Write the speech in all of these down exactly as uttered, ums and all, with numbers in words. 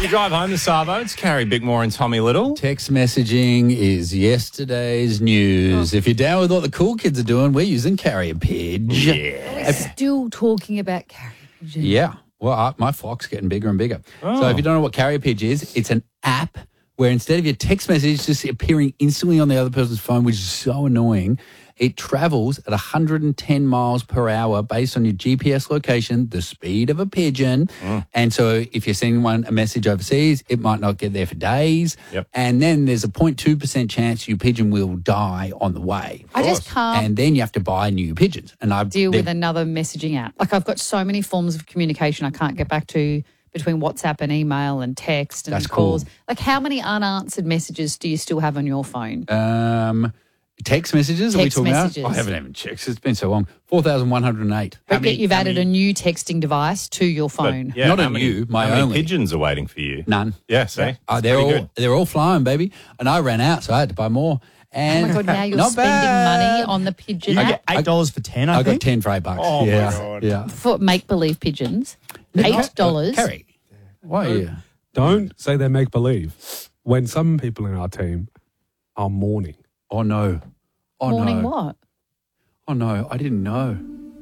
You drive home to Savo, it's Carrie Bickmore and Tommy Little. Text messaging is yesterday's news. Oh. If you're down with what the cool kids are doing, we're using Carrier Pigeon. Yeah. We're still talking about Carrier Pigeon. Yeah. Well, I, my flock's getting bigger and bigger. Oh. So if you don't know what Carrier Pigeon is, it's an app where instead of your text message just appearing instantly on the other person's phone, which is so annoying, it travels at one hundred ten miles per hour based on your G P S location, the speed of a pigeon. Mm. And so if you're sending one a message overseas, it might not get there for days. Yep. And then there's a zero point two percent chance your pigeon will die on the way. I just can't. And then you have to buy new pigeons. And I deal with another messaging app. Like I've got so many forms of communication I can't get back to between WhatsApp and email and text and That's calls. Cool. Like how many unanswered messages do you still have on your phone? Um... Text messages? Text are we talking messages. about? I haven't even checked. It's been so long. four thousand one hundred eight. But many, you've added many, a new texting device to your phone. But, yeah, Not a many, new, my how many only. pigeons are waiting for you? None. Yeah, see? Uh, they're all good. they're all flying, baby. And I ran out, so I had to buy more. And oh my God, now you're not spending bad. money on the pigeon You app. get eight dollars for ten, I, I think. got ten for eight bucks. Oh, yeah. my God. Yeah. For make-believe pigeons. eight dollars. Uh, Carrie, why are you? Don't say they make believe when some people in our team are mourning. Oh, no. Oh, Mourning no. what? Oh, no, I didn't know.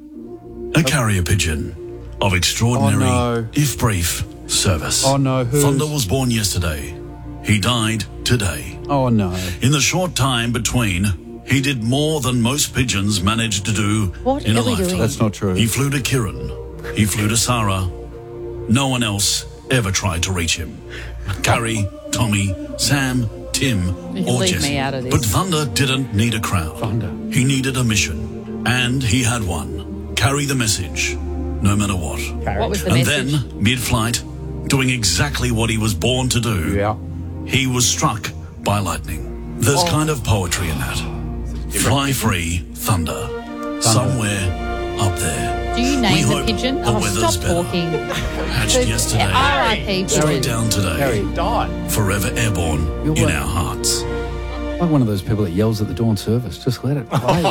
A carrier pigeon of extraordinary, oh, no. if brief, service. Oh, no, who's? Thunder was born yesterday. He died today. Oh, no. In the short time between, he did more than most pigeons manage to do what in a are we lifetime. doing? That's not true. He flew to Kiran. He flew to Sarah. No one else ever tried to reach him. Carrie, Tommy, Sam, Tim, you or leave Jesse. Me out of this. But Thunder didn't need a crowd. Thunder. He needed a mission, and he had one. Carry the message, no matter what. What was the and message? then, mid-flight, doing exactly what he was born to do, Yeah. he was struck by lightning. There's Oh. kind of poetry in that. Fly free, thunder. thunder. Somewhere up there. Do you name we the pigeon? The Oh, weather's stop better. talking. Hatched So, yesterday. R I P Straight pigeon. down today. Carrie, died. Forever airborne You're in what? our hearts. like one of those people that yells at the dawn service. Just let it play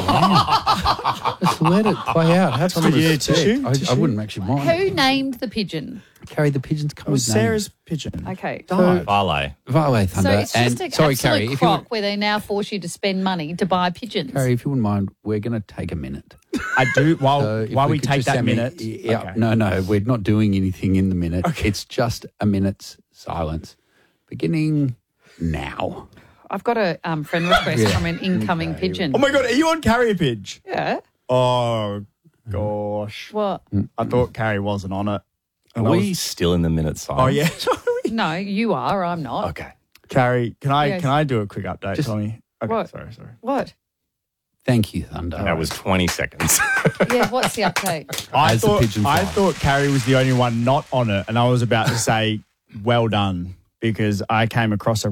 out. Just let it play out. Have some Tommy, do you need respect. tissue? I, I Tissue? wouldn't actually mind. Who named the pigeon? Carry the pigeons come It was with Sarah's names. pigeon. Okay. So, Valet. Valet So Thunder. it's just and an sorry, absolute Carrie, if you, crock where they now force you to spend money to buy pigeons. Carrie, if you wouldn't mind, we're going to take a minute. I do. While So if while we, could take just that send me- minute. yeah, Okay. no, no, we're not doing anything in the minute. Okay. It's just a minute's silence, beginning now. I've got a um, friend request Yeah. from an incoming Okay. pigeon. Oh my God, are you on Carrier Pidge? Yeah. Oh gosh, What? I thought Carrie wasn't on it. Are And I we was- still in the minute silence? Oh yeah, sorry. No, you are. I'm not. Okay. Carrie, can I Yes. can I do a quick update, Just- Tommy? Okay, What? sorry, sorry. What? Thank you, Thunder. That was twenty seconds. Yeah, what's the update? I As the thought pigeon I flies. thought Carrie was the only one not on it, and I was about to say, well done, because I came across a